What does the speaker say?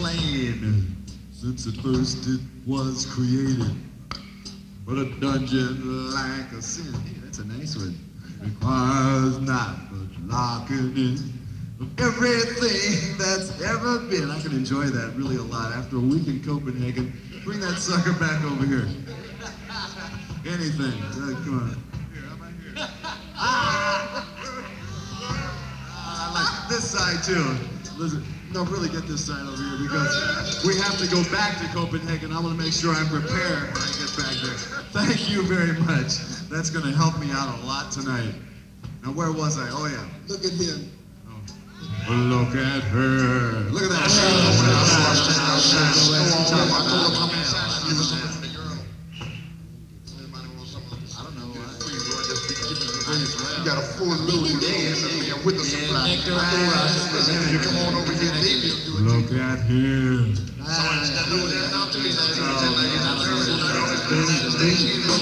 plain since at first it was created. But a dungeon like a sin, hey, that's a nice one, requires not much locking in of everything that's ever been. I can enjoy that really a lot. After a week in Copenhagen, bring that sucker back over here. Anything, come on. Here, how about here? I like this side too. Listen, no, really get this side over here because we have to go back to Copenhagen. I want to make sure I'm prepared when I get back there. Thank you very much. That's going to help me out a lot tonight. Now, where was I? Oh, yeah. Look at him. Oh. Look at her. Look at that. I don't know. You got a full load day with the supply. You come on over here, baby. Look at him.